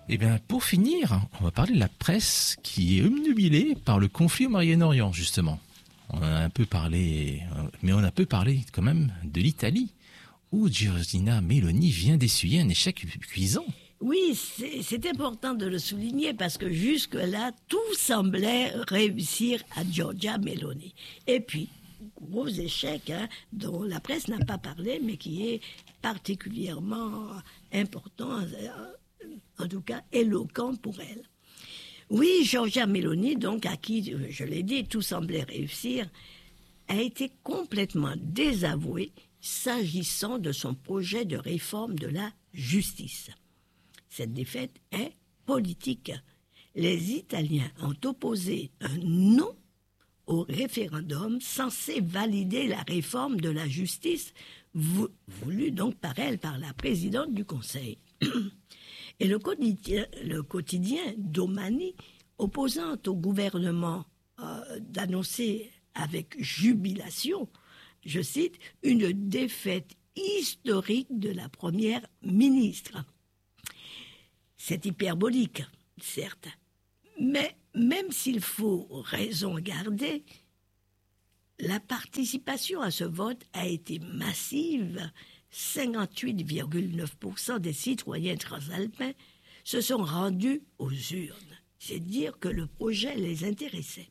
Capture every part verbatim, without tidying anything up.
Eh bien, pour finir, on va parler de la presse qui est obnubilée par le conflit au Moyen-Orient, justement. On en a un peu parlé, mais on a peu parlé quand même de l'Italie, où Giorgia Meloni vient d'essuyer un échec cuisant. Oui, c'est, c'est important de le souligner parce que jusque-là, tout semblait réussir à Giorgia Meloni. Et puis, gros échec hein, dont la presse n'a pas parlé, mais qui est particulièrement important, en tout cas éloquent pour elle. Oui, Giorgia Meloni, donc à qui, je l'ai dit, tout semblait réussir, a été complètement désavouée s'agissant de son projet de réforme de la justice. Cette défaite est politique. Les Italiens ont opposé un non au référendum censé valider la réforme de la justice voulue donc par elle, par la présidente du Conseil. Et le quotidien, le quotidien Domani, opposant au gouvernement euh, d'annoncer avec jubilation, je cite, une défaite historique de la première ministre. C'est hyperbolique, certes, mais même s'il faut raison garder, la participation à ce vote a été massive. cinquante-huit virgule neuf pour cent des citoyens transalpins se sont rendus aux urnes. C'est dire que le projet les intéressait.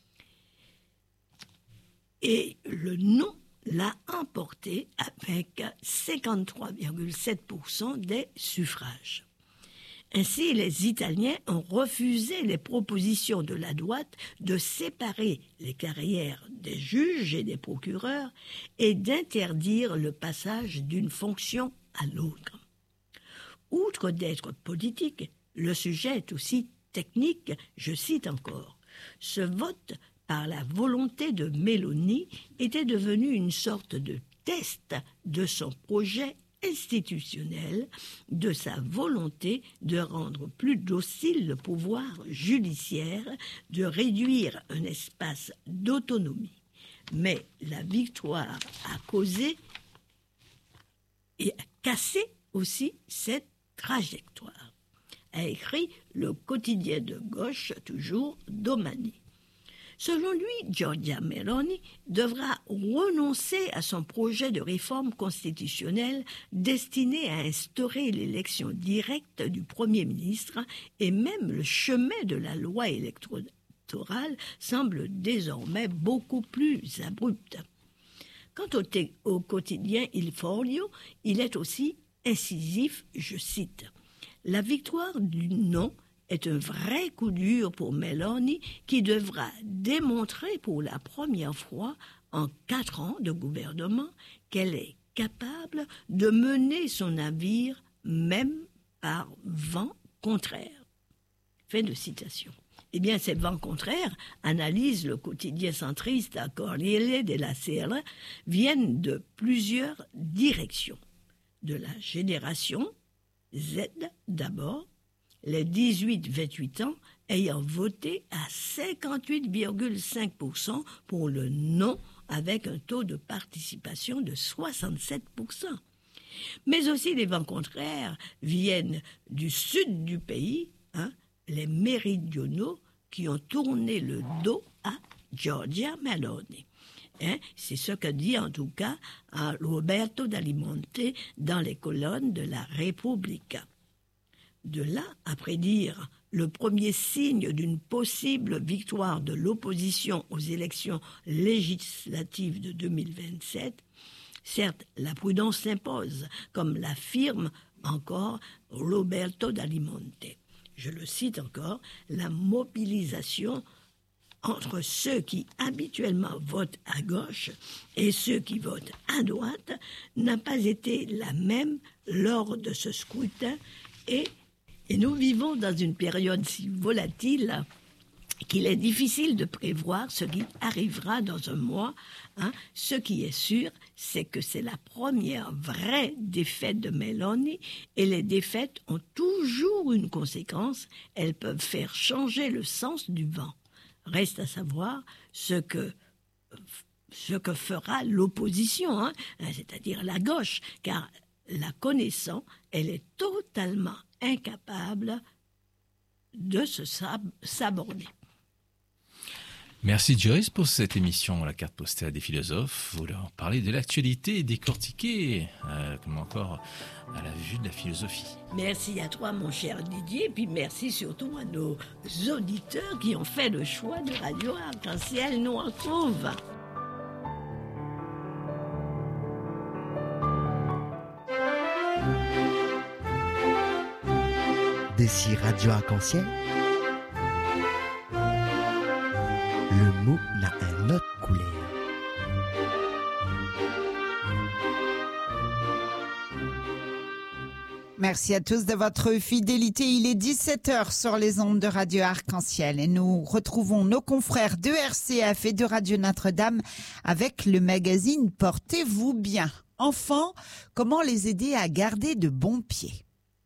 Et le non l'a emporté avec cinquante-trois virgule sept pour cent des suffrages. Ainsi, les Italiens ont refusé les propositions de la droite de séparer les carrières des juges et des procureurs et d'interdire le passage d'une fonction à l'autre. Outre d'être politique, le sujet est aussi technique, je cite encore. Ce vote, par la volonté de Meloni, était devenu une sorte de test de son projet institutionnel, de sa volonté de rendre plus docile le pouvoir judiciaire, de réduire un espace d'autonomie. Mais la victoire a causé et a cassé aussi cette trajectoire, a écrit le quotidien de gauche, toujours Domani. Selon lui, Giorgia Meloni devra renoncer à son projet de réforme constitutionnelle destiné à instaurer l'élection directe du Premier ministre et même le chemin de la loi électorale semble désormais beaucoup plus abrupt. Quant au, t- au quotidien Il Foglio, il est aussi incisif, je cite. La victoire du non est un vrai coup dur pour Meloni qui devra démontrer pour la première fois en quatre ans de gouvernement qu'elle est capable de mener son navire même par vent contraire. Fin de citation. Eh bien, ces vents contraires, analyse le quotidien centriste à Corriere della Sera, viennent de plusieurs directions. De la génération Z d'abord, les dix-huit vingt-huit ans ayant voté à cinquante-huit virgule cinq pour cent pour le non avec un taux de participation de soixante-sept pour cent. Mais aussi les vents contraires viennent du sud du pays, hein, les méridionaux qui ont tourné le dos à Giorgia Meloni. Hein, c'est ce que dit en tout cas hein, Roberto D'Alimonte dans les colonnes de la Repubblica. De là à prédire le premier signe d'une possible victoire de l'opposition aux élections législatives de deux mille vingt-sept, certes, la prudence s'impose, comme l'affirme encore Roberto D'Alimonte. Je le cite encore, la mobilisation entre ceux qui habituellement votent à gauche et ceux qui votent à droite n'a pas été la même lors de ce scrutin et Et nous vivons dans une période si volatile qu'il est difficile de prévoir ce qui arrivera dans un mois. Hein. Ce qui est sûr, c'est que c'est la première vraie défaite de Meloni et les défaites ont toujours une conséquence. Elles peuvent faire changer le sens du vent. Reste à savoir ce que, ce que fera l'opposition, hein, c'est-à-dire la gauche, car la connaissant, elle est totalement incapable de se sab- s'aborder. Merci Joyce pour cette émission La carte postale des philosophes. Vous leur parlez de l'actualité et décortiquer, euh, comme encore à la vue de la philosophie. Merci à toi mon cher Didier, et puis merci surtout à nos auditeurs qui ont fait le choix de Radio Arc-en-Ciel nous retrouve. D'ici Radio Arc-en-Ciel, le mot n'a un autre couleur. Merci à tous de votre fidélité. Il est dix-sept heures sur les ondes de Radio Arc-en-Ciel et nous retrouvons nos confrères de R C F et de Radio Notre-Dame avec le magazine Portez-vous bien. Enfants, comment les aider à garder de bons pieds?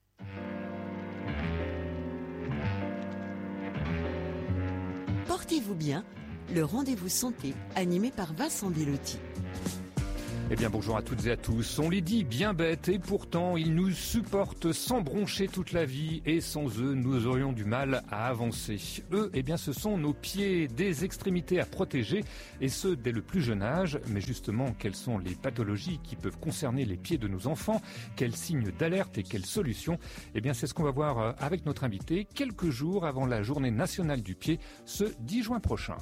Portez-vous bien, le rendez-vous santé animé par Vincent Bellotti. Eh bien bonjour à toutes et à tous, on les dit bien bêtes et pourtant ils nous supportent sans broncher toute la vie et sans eux nous aurions du mal à avancer. Eux, eh bien ce sont nos pieds, des extrémités à protéger et ce dès le plus jeune âge. Mais justement, quelles sont les pathologies qui peuvent concerner les pieds de nos enfants? Quels signes d'alerte et quelles solutions? Eh bien c'est ce qu'on va voir avec notre invité quelques jours avant la journée nationale du pied, ce dix juin prochain.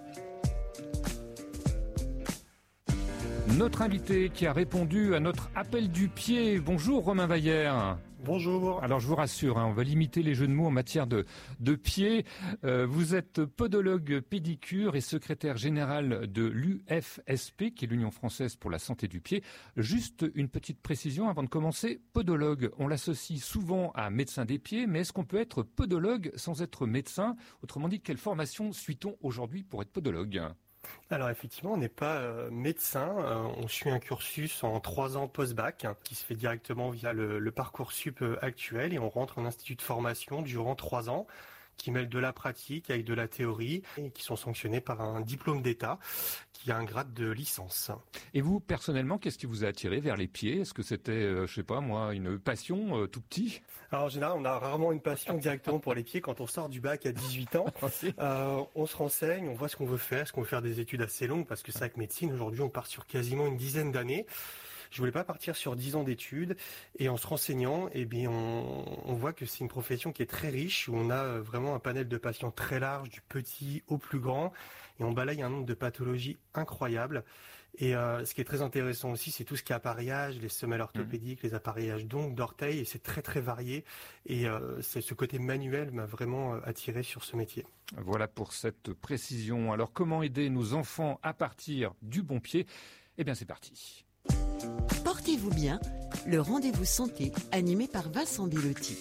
Notre invité qui a répondu à notre appel du pied. Bonjour Romain Vaillère. Bonjour. Alors je vous rassure, hein, on va limiter les jeux de mots en matière de, de pied. Euh, vous êtes podologue pédicure et secrétaire général de l'U F S P, qui est l'Union française pour la santé du pied. Juste une petite précision avant de commencer. Podologue, on l'associe souvent à médecin des pieds, mais est-ce qu'on peut être podologue sans être médecin? Autrement dit, quelle formation suit-on aujourd'hui pour être podologue? Alors effectivement, on n'est pas euh, médecin, euh, on suit un cursus en trois ans post-bac hein, qui se fait directement via le, le Parcoursup euh, actuel et on rentre en institut de formation durant trois ans qui mêle de la pratique avec de la théorie et qui sont sanctionnés par un diplôme d'État qui a un grade de licence. Et vous, personnellement, qu'est-ce qui vous a attiré vers les pieds? Est-ce que c'était, euh, je sais pas moi, une passion euh, tout petit? Alors en général, on a rarement une passion directement pour les pieds quand on sort du bac à dix-huit ans. Euh, on se renseigne, on voit ce qu'on veut faire, est-ce qu'on veut faire des études assez longues parce que c'est avec médecine, aujourd'hui on part sur quasiment une dizaine d'années. Je voulais pas partir sur dix ans d'études et en se renseignant, eh bien, on, on voit que c'est une profession qui est très riche où on a vraiment un panel de patients très large, du petit au plus grand et on balaye un nombre de pathologies incroyables. Et euh, ce qui est très intéressant aussi, c'est tout ce qui est appareillage, les semelles orthopédiques, mmh. les appareillages d'ongles, d'orteils, et c'est très très varié. Et euh, c'est ce côté manuel m'a vraiment euh, attiré sur ce métier. Voilà pour cette précision. Alors comment aider nos enfants à partir du bon pied? Eh bien c'est parti. Portez-vous bien, le rendez-vous santé animé par Vincent Bellotti.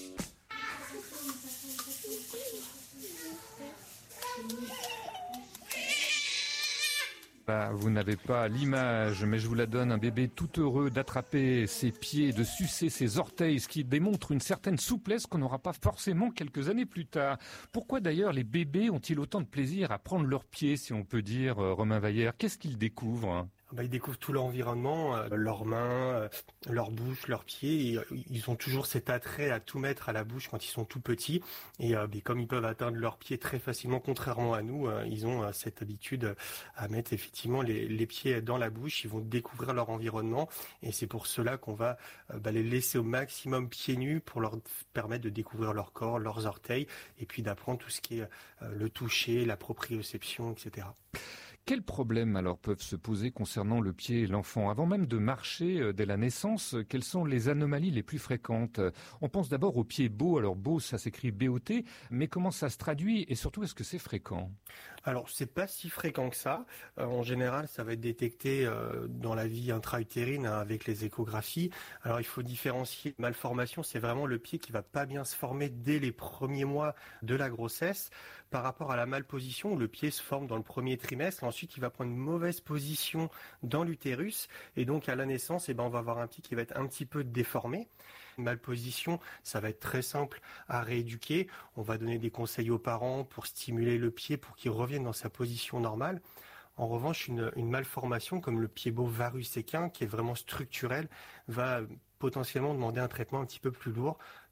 Là, vous n'avez pas l'image, mais je vous la donne, un bébé tout heureux d'attraper ses pieds, de sucer ses orteils, ce qui démontre une certaine souplesse qu'on n'aura pas forcément quelques années plus tard. Pourquoi d'ailleurs les bébés ont-ils autant de plaisir à prendre leurs pieds, si on peut dire, Romain Vaillère? Qu'est-ce qu'ils découvrent? Bah, ils découvrent tout l'environnement, euh, leurs mains, euh, leur bouche, leurs pieds. Et, euh, ils ont toujours cet attrait à tout mettre à la bouche quand ils sont tout petits. Et euh, bah, comme ils peuvent atteindre leurs pieds très facilement, contrairement à nous, euh, ils ont euh, cette habitude à mettre effectivement les, les pieds dans la bouche. Ils vont découvrir leur environnement. Et c'est pour cela qu'on va euh, bah, les laisser au maximum pieds nus pour leur permettre de découvrir leur corps, leurs orteils, et puis d'apprendre tout ce qui est euh, le toucher, la proprioception, et cetera. Quels problèmes alors peuvent se poser concernant le pied et l'enfant? Avant même de marcher dès la naissance, quelles sont les anomalies les plus fréquentes? On pense d'abord au pied beau. Alors beau, ça s'écrit B O T, mais comment ça se traduit et surtout est-ce que c'est fréquent? Alors c'est pas si fréquent que ça. Euh, en général, ça va être détecté euh, dans la vie intra-utérine hein, avec les échographies. Alors il faut différencier. Malformation, c'est vraiment le pied qui va pas bien se former dès les premiers mois de la grossesse par rapport à la malposition où le pied se forme dans le premier trimestre. Ensuite, il va prendre une mauvaise position dans l'utérus et donc à la naissance, eh ben, on va avoir un pied qui va être un petit peu déformé. Malposition, ça va être très simple à rééduquer. On va donner des conseils aux parents pour stimuler le pied pour qu'il revienne dans sa position normale. En revanche, une, une malformation comme le pied beau varus équin, qui est vraiment structurel, va potentiellement demander un traitement un petit peu plus lourd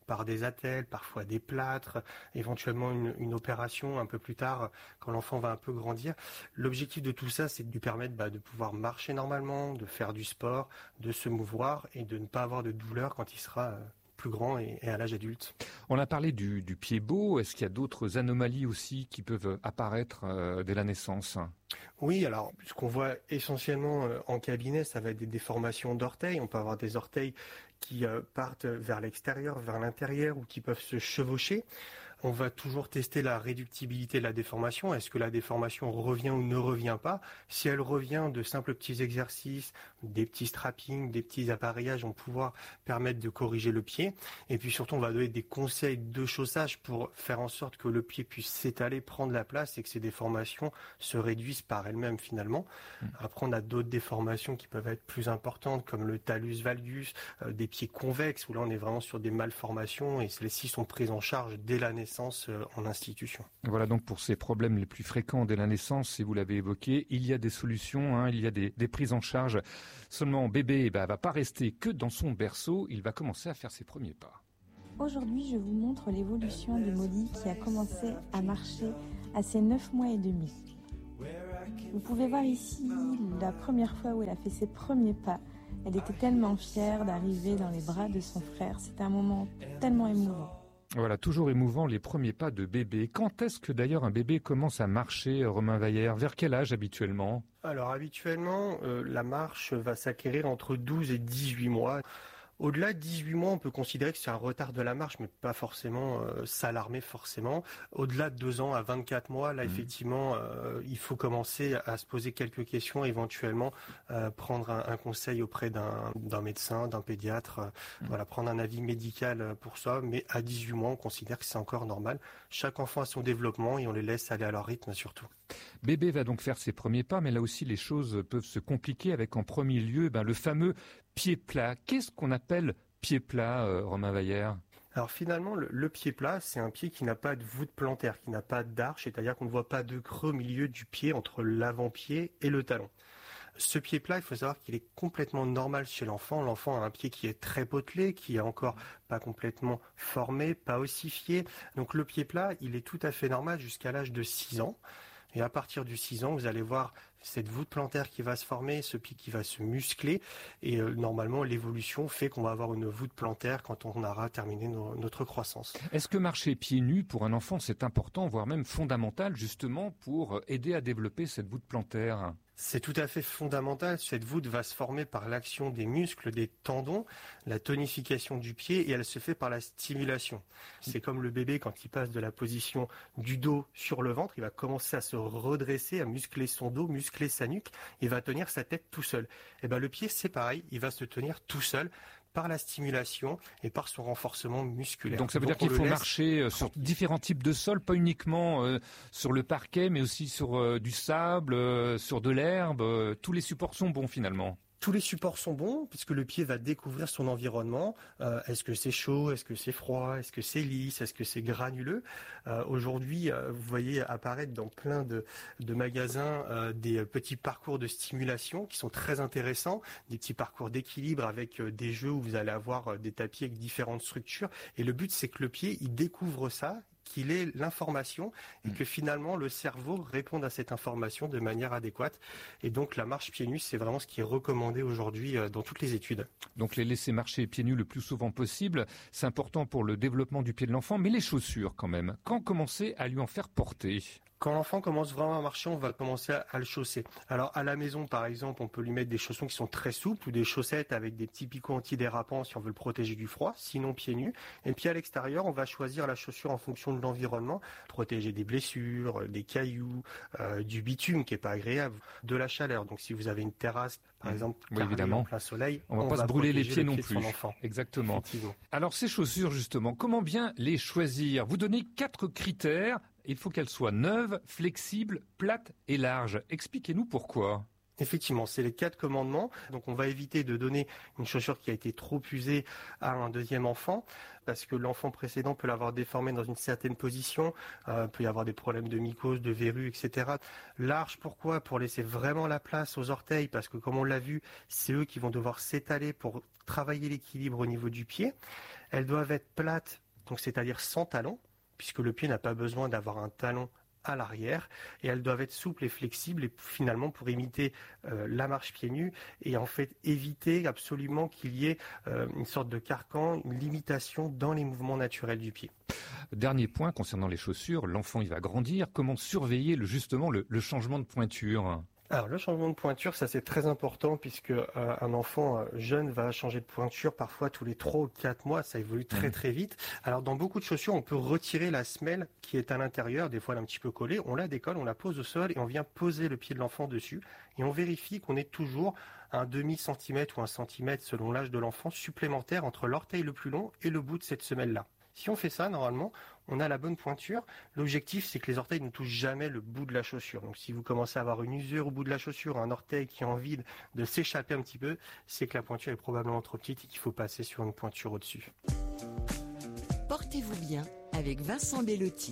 par des attelles, parfois des plâtres, éventuellement une, une opération un peu plus tard quand l'enfant va un peu grandir. L'objectif de tout ça, c'est de lui permettre bah, de pouvoir marcher normalement, de faire du sport, de se mouvoir et de ne pas avoir de douleur quand il sera euh, plus grand et, et à l'âge adulte. On a parlé du, du pied beau. Est-ce qu'il y a d'autres anomalies aussi qui peuvent apparaître euh, dès la naissance ? Oui, alors ce qu'on voit essentiellement euh, en cabinet, ça va être des déformations d'orteils. On peut avoir des orteils qui euh, partent vers l'extérieur, vers l'intérieur ou qui peuvent se chevaucher. On va toujours tester la réductibilité de la déformation. Est-ce que la déformation revient ou ne revient pas ? Si elle revient, de simples petits exercices, des petits strappings, des petits appareillages vont pouvoir permettre de corriger le pied. Et puis surtout, on va donner des conseils de chaussage pour faire en sorte que le pied puisse s'étaler, prendre la place et que ces déformations se réduisent par elles-mêmes finalement. Après, on a d'autres déformations qui peuvent être plus importantes comme le talus valgus, euh, des pieds convexes où là on est vraiment sur des malformations et celles-ci sont prises en charge dès la naissance en institution. Voilà donc pour ces problèmes les plus fréquents dès la naissance, et vous l'avez évoqué, il y a des solutions, hein, il y a des, des prises en charge. Seulement bébé eh ben, va pas rester que dans son berceau, il va commencer à faire ses premiers pas. Aujourd'hui, je vous montre l'évolution de Molly qui a commencé à marcher à ses neuf mois et demi. Vous pouvez voir ici la première fois où elle a fait ses premiers pas. Elle était tellement fière d'arriver dans les bras de son frère. C'était un moment tellement émouvant. Voilà, toujours émouvant les premiers pas de bébé. Quand est-ce que d'ailleurs un bébé commence à marcher, Romain Vaillère ? Vers quel âge habituellement ? Alors habituellement, euh, la marche va s'acquérir entre douze et dix-huit mois. Au-delà de dix-huit mois, on peut considérer que c'est un retard de la marche, mais pas forcément euh, s'alarmer forcément. Au-delà de deux ans à vingt-quatre mois, là, mmh. effectivement, euh, il faut commencer à se poser quelques questions, éventuellement euh, prendre un, un conseil auprès d'un, d'un médecin, d'un pédiatre, euh, mmh. voilà, prendre un avis médical pour ça. Mais à dix-huit mois, on considère que c'est encore normal. Chaque enfant a son développement et on les laisse aller à leur rythme surtout. Bébé va donc faire ses premiers pas, mais là aussi les choses peuvent se compliquer avec en premier lieu ben, le fameux pied plat. Qu'est-ce qu'on appelle pied plat, euh, Romain Vaillère ? Alors finalement, le, le pied plat, c'est un pied qui n'a pas de voûte plantaire, qui n'a pas d'arche, c'est-à-dire qu'on ne voit pas de creux au milieu du pied entre l'avant-pied et le talon. Ce pied plat, il faut savoir qu'il est complètement normal chez l'enfant. L'enfant a un pied qui est très potelé, qui est encore pas complètement formé, pas ossifié. Donc le pied plat, il est tout à fait normal jusqu'à l'âge de six ans. Et à partir du six ans, vous allez voir cette voûte plantaire qui va se former, ce pied qui va se muscler. Et euh, normalement, l'évolution fait qu'on va avoir une voûte plantaire quand on aura terminé no- notre croissance. Est-ce que marcher pieds nus pour un enfant, c'est important, voire même fondamental, justement, pour aider à développer cette voûte plantaire ? C'est tout à fait fondamental. Cette voûte va se former par l'action des muscles, des tendons, la tonification du pied, et elle se fait par la stimulation. C'est comme le bébé quand il passe de la position du dos sur le ventre, il va commencer à se redresser, à muscler son dos, muscler sa nuque, il va tenir sa tête tout seul. Et ben le pied, c'est pareil, il va se tenir tout seul par la stimulation et par son renforcement musculaire. Donc ça veut Donc dire qu'il faut marcher sur différents types de sols, pas uniquement euh, sur le parquet, mais aussi sur euh, du sable, euh, sur de l'herbe. Euh, tous les supports sont bons finalement. Tous les supports sont bons puisque le pied va découvrir son environnement. Euh, est-ce que c'est chaud? Est-ce que c'est froid? Est-ce que c'est lisse? Est-ce que c'est granuleux? euh, Aujourd'hui, euh, vous voyez apparaître dans plein de, de magasins euh, des petits parcours de stimulation qui sont très intéressants, des petits parcours d'équilibre avec euh, des jeux où vous allez avoir euh, des tapis avec différentes structures. Et le but, c'est que le pied, il découvre ça, qu'il ait l'information et que finalement le cerveau réponde à cette information de manière adéquate. Et donc la marche pieds nus, c'est vraiment ce qui est recommandé aujourd'hui dans toutes les études. Donc les laisser marcher pieds nus le plus souvent possible, c'est important pour le développement du pied de l'enfant, mais les chaussures quand même, quand commencer à lui en faire porter ? Quand l'enfant commence vraiment à marcher, on va commencer à, à le chausser. Alors à la maison, par exemple, on peut lui mettre des chaussons qui sont très souples ou des chaussettes avec des petits picots antidérapants si on veut le protéger du froid, sinon pieds nus. Et puis à l'extérieur, on va choisir la chaussure en fonction de l'environnement, protéger des blessures, des cailloux, euh, du bitume qui est pas agréable, de la chaleur. Donc si vous avez une terrasse, par exemple, oui, évidemment, en plein soleil, on va on pas va se brûler les pieds non pied plus. Exactement. Effectivement. Alors ces chaussures justement, comment bien les choisir ? Vous donnez quatre critères. Il faut qu'elle soit neuve, flexible, plate et large. Expliquez-nous pourquoi. Effectivement, c'est les quatre commandements. Donc on va éviter de donner une chaussure qui a été trop usée à un deuxième enfant, parce que l'enfant précédent peut l'avoir déformé dans une certaine position, euh, peut y avoir des problèmes de mycose, de verrues, et cetera. Large, pourquoi ? Pour laisser vraiment la place aux orteils, parce que comme on l'a vu, c'est eux qui vont devoir s'étaler pour travailler l'équilibre au niveau du pied. Elles doivent être plates, donc c'est-à-dire sans talon, puisque le pied n'a pas besoin d'avoir un talon à l'arrière, et elles doivent être souples et flexibles, et finalement pour imiter euh, la marche pieds nus, et en fait éviter absolument qu'il y ait euh, une sorte de carcan, une limitation dans les mouvements naturels du pied. Dernier point concernant les chaussures, l'enfant il va grandir, comment surveiller le, justement le, le changement de pointure ? Alors le changement de pointure, ça c'est très important puisque euh, un enfant euh, jeune va changer de pointure parfois tous les trois ou quatre mois, ça évolue très très vite. Alors dans beaucoup de chaussures, on peut retirer la semelle qui est à l'intérieur, des fois elle est un petit peu collée, on la décolle, on la pose au sol et on vient poser le pied de l'enfant dessus et on vérifie qu'on est toujours un demi-centimètre ou un centimètre selon l'âge de l'enfant supplémentaire entre l'orteil le plus long et le bout de cette semelle-là. Si on fait ça, normalement, on a la bonne pointure. L'objectif, c'est que les orteils ne touchent jamais le bout de la chaussure. Donc, si vous commencez à avoir une usure au bout de la chaussure, un orteil qui a envie de s'échapper un petit peu, c'est que la pointure est probablement trop petite et qu'il faut passer sur une pointure au-dessus. Portez-vous bien avec Vincent Bellotti.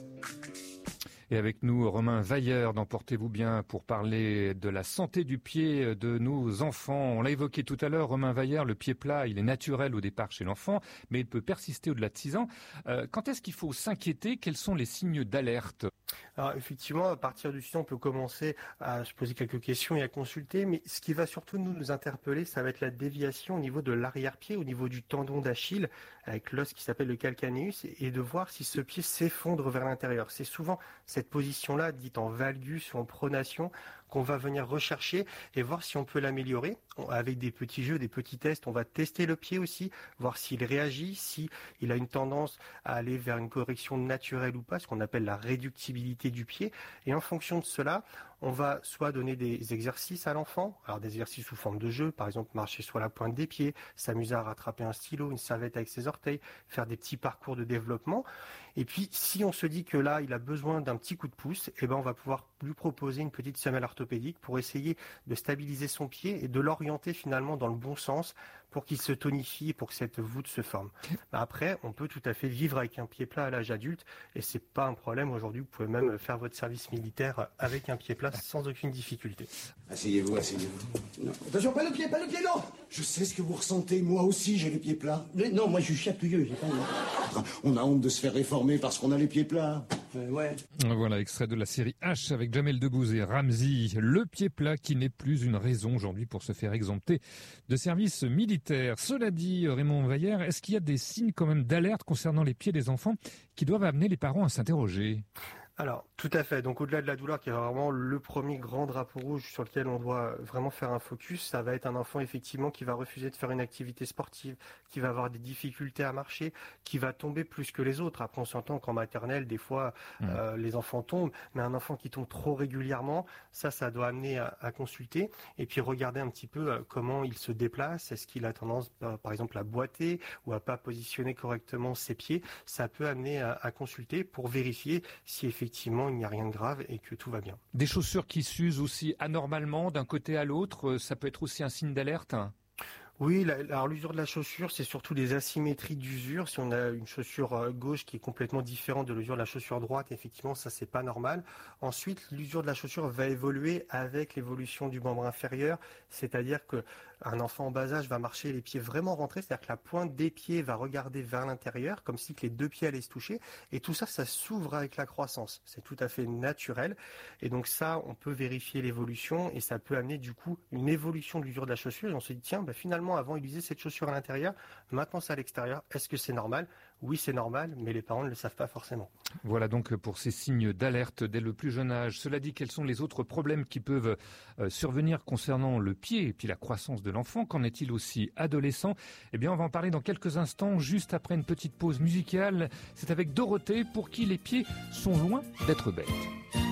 Et avec nous, Romain Vailleur dans Portez-vous bien pour parler de la santé du pied de nos enfants. On l'a évoqué tout à l'heure, Romain Vailleur, le pied plat, il est naturel au départ chez l'enfant, mais il peut persister au-delà de six ans. Euh, quand est-ce qu'il faut s'inquiéter ? Quels sont les signes d'alerte ? Alors effectivement, à partir du six ans, on peut commencer à se poser quelques questions et à consulter, mais ce qui va surtout nous, nous interpeller, ça va être la déviation au niveau de l'arrière-pied, au niveau du tendon d'Achille, avec l'os qui s'appelle le calcaneus, et de voir si ce pied s'effondre vers l'intérieur. C'est souvent cette position-là, dite en valgus ou en pronation, qu'on va venir rechercher et voir si on peut l'améliorer. Avec des petits jeux, des petits tests, on va tester le pied aussi, voir s'il réagit, s'il a une tendance à aller vers une correction naturelle ou pas, ce qu'on appelle la réductibilité du pied. Et en fonction de cela, on va soit donner des exercices à l'enfant, alors des exercices sous forme de jeu, par exemple marcher sur la pointe des pieds, s'amuser à rattraper un stylo, une serviette avec ses orteils, faire des petits parcours de développement. Et puis, si on se dit que là, il a besoin d'un petit coup de pouce, eh ben, on va pouvoir lui proposer une petite semelle orthopédique pour essayer de stabiliser son pied et de l'orienter finalement dans le bon sens pour qu'il se tonifie, pour que cette voûte se forme. Après, on peut tout à fait vivre avec un pied plat à l'âge adulte et c'est pas un problème. Aujourd'hui, vous pouvez même faire votre service militaire avec un pied plat sans aucune difficulté. Asseyez-vous, asseyez-vous. Non. Attention, pas le pied, pas le pied, non. Je sais ce que vous ressentez. Moi aussi, j'ai les pieds plats. Mais non, moi, je suis chatouilleux. J'ai pas... On a honte de se faire réformer parce qu'on a les pieds plats. Euh, ouais. Voilà, extrait de la série H avec Jamel Debbouze et Ramzi. Le pied plat qui n'est plus une raison aujourd'hui pour se faire exempter de service militaire. Cela dit, Raymond Vailleur, est-ce qu'il y a des signes quand même d'alerte concernant les pieds des enfants qui doivent amener les parents à s'interroger ? Alors, tout à fait. Donc, au-delà de la douleur, qui est vraiment le premier grand drapeau rouge sur lequel on doit vraiment faire un focus, ça va être un enfant, effectivement, qui va refuser de faire une activité sportive, qui va avoir des difficultés à marcher, qui va tomber plus que les autres. Après, on s'entend qu'en maternelle, des fois, mmh. euh, les enfants tombent, mais un enfant qui tombe trop régulièrement, ça, ça doit amener à, à consulter et puis regarder un petit peu euh, comment il se déplace. Est-ce qu'il a tendance, par, par exemple, à boiter ou à pas positionner correctement ses pieds? Ça peut amener à, à consulter pour vérifier si, effectivement, Effectivement, il n'y a rien de grave et que tout va bien. Des chaussures qui s'usent aussi anormalement d'un côté à l'autre, ça peut être aussi un signe d'alerte ? Oui, la, alors l'usure de la chaussure, c'est surtout des asymétries d'usure. Si on a une chaussure gauche qui est complètement différente de l'usure de la chaussure droite, effectivement, ça c'est pas normal. Ensuite, l'usure de la chaussure va évoluer avec l'évolution du membre inférieur, c'est-à-dire que un enfant en bas âge va marcher les pieds vraiment rentrés, c'est-à-dire que la pointe des pieds va regarder vers l'intérieur, comme si que les deux pieds allaient se toucher. Et tout ça, ça s'ouvre avec la croissance. C'est tout à fait naturel. Et donc ça, on peut vérifier l'évolution et ça peut amener du coup une évolution de l'usure de la chaussure. Et on se dit, tiens, bah, finalement, avant, il usait cette chaussure à l'intérieur. Maintenant, c'est à l'extérieur. Est-ce que c'est normal ? Oui, c'est normal, mais les parents ne le savent pas forcément. Voilà donc pour ces signes d'alerte dès le plus jeune âge. Cela dit, quels sont les autres problèmes qui peuvent euh, survenir concernant le pied et puis la croissance de l'enfant? Qu'en est-il aussi adolescent? Eh bien, on va en parler dans quelques instants, juste après une petite pause musicale. C'est avec Dorothée, pour qui les pieds sont loin d'être bêtes.